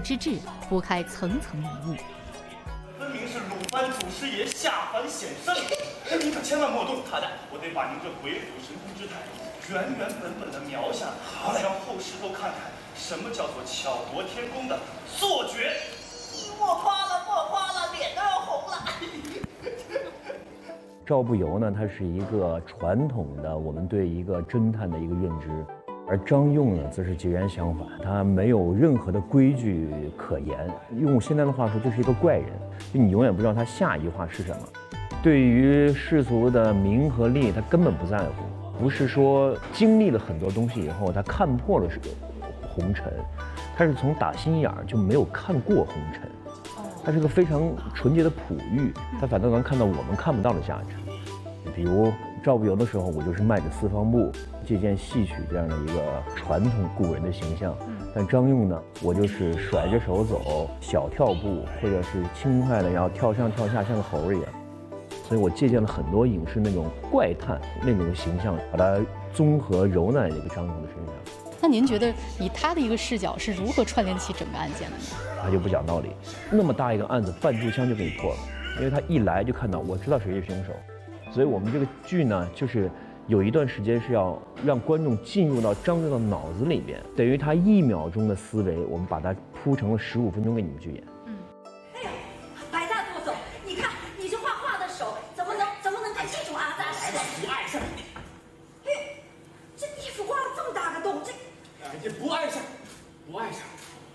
之志，拨开层层迷雾。 分明是鲁班祖师爷下凡显圣，您可千万莫动他的，我得把您这鬼斧神工之态原原本本的描下，好让后世都看看什么叫做巧夺天工的做绝。 莫夸了，脸都要红了。 赵不由呢，他是一个传统的我们对一个侦探的一个认知，而张用呢，则是截然相反，他没有任何的规矩可言。用现在的话说，就是一个怪人，就你永远不知道他下一句话是什么。对于世俗的名和利，他根本不在乎。不是说经历了很多东西以后，他看破了红尘，他是从打心眼儿就没有看过红尘。他是个非常纯洁的璞玉，他反倒能看到我们看不到的价值。比如赵不由的时候，我就是迈着四方步，借鉴戏曲这样的一个传统古人的形象。但张用呢，我就是甩着手走，小跳步，或者是轻快的，然后跳上跳下，像个猴一样。所以我借鉴了很多影视那种怪诞那种形象，把它综合揉在这个张用的身上。 那您觉得以他的一个视角是如何串联起整个案件的呢？ 他就不讲道理，那么大一个案子，半炷香就给你破了，因为他一来就看到，我知道谁是凶手。所以我们这个剧呢，就是有一段时间是要让观众进入到张用的脑子里边，等于他1秒钟的思维，我们把它铺成了15分钟给你们去演。 哎呀，白大舵手，你看你这画画的手，怎么能跟这种阿扎似的？ 不碍事。 嘿，这地府挖了这么大个洞， 这不碍事，不碍事。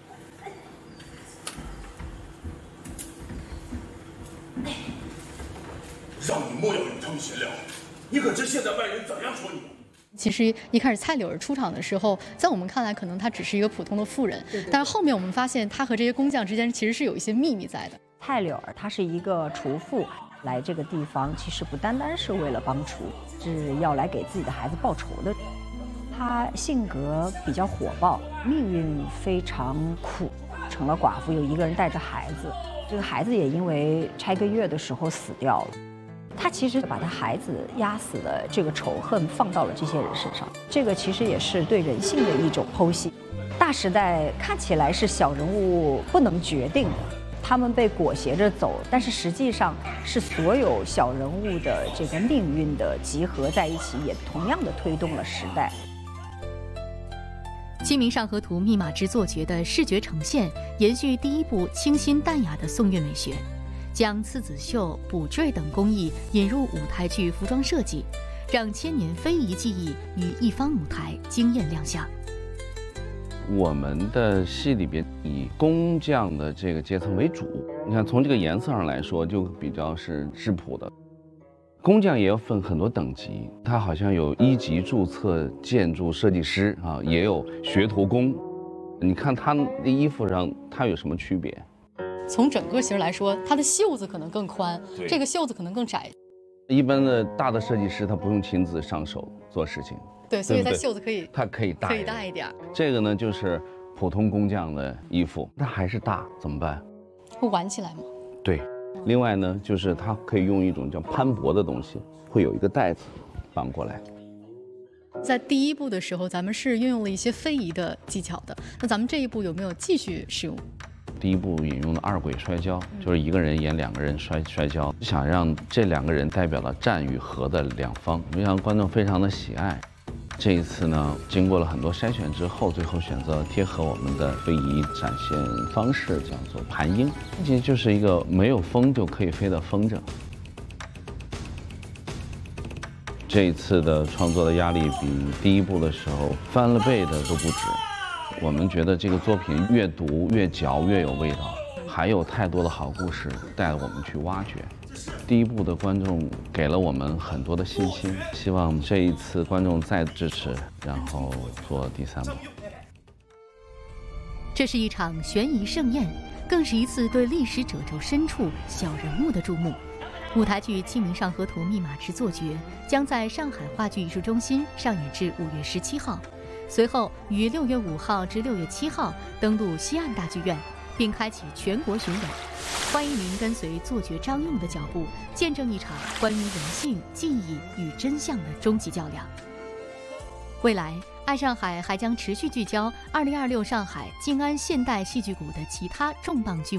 让你莫要与他们闲聊，你可知现在外人怎样说你？ 其实一开始蔡柳儿出场的时候，在我们看来，可能她只是一个普通的妇人，但是后面我们发现，她和这些工匠之间其实是有一些秘密在的。 蔡柳儿她是一个厨妇，来这个地方其实不单单是为了帮厨，是要来给自己的孩子报仇的。她性格比较火爆，命运非常苦，成了寡妇，有一个人带着孩子，这个孩子也因为拆个月的时候死掉了。他其实把他孩子压死的这个仇恨放到了这些人身上，这个其实也是对人性的一种剖析。大时代看起来是小人物不能决定的，他们被裹挟着走，但是实际上是所有小人物的这个命运的集合在一起，也同样的推动了时代。 《清明上河图》密码之作绝的视觉呈现，延续第一部清新淡雅的宋韵美学。将刺子绣、补缀等工艺引入舞台剧服装设计，让千年非遗技艺于一方舞台惊艳亮相。 我们的戏里边以工匠的这个阶层为主，你看从这个颜色上来说，就比较是质朴的。工匠也要分很多等级，他好像有1级注册建筑设计师啊，也有学徒工。你看他的衣服上，他有什么区别？ 从整个型来说，它的袖子可能更宽，这个袖子可能更窄。 一般的大的设计师他不用亲自上手做事情， 对，所以它袖子可以大一点。 这个呢就是普通工匠的衣服，它还是大，怎么办？ 会挽起来吗？ 对。另外呢，就是它可以用一种叫攀脖的东西，会有一个带子绑过来。 在第一部的时候，咱们是运用了一些非遗的技巧的，那咱们这一部有没有继续使用？ 第一部引用了2轨摔跤，就是一个人演2个人摔跤，想让这2个人代表了战与和的两方，没想到观众非常的喜爱。这一次呢，经过了很多筛选之后，最后选择贴合我们的非遗展现方式，叫做盘鹰，其实就是一个没有风就可以飞的风筝。这一次的创作的压力比第一部的时候翻了倍的都不止。我们觉得这个作品越读越嚼越有味道，还有太多的好故事带我们去挖掘。第一部的观众给了我们很多的信心，希望这一次观众再支持，然后做第3部。 这是一场悬疑盛宴，更是一次对历史褶皱深处小人物的注目。舞台剧《清明上河图》密码之作绝将在上海话剧艺术中心上演至5月17号。随后于6月5号至6月7号登陆西岸大剧院，并开启全国巡演。欢迎您跟随作绝张用的脚步，见证一场关于人性、记忆与真相的终极较量。未来， 爱上海还将持续聚焦2026上海静安现代戏剧谷的其他重磅剧目。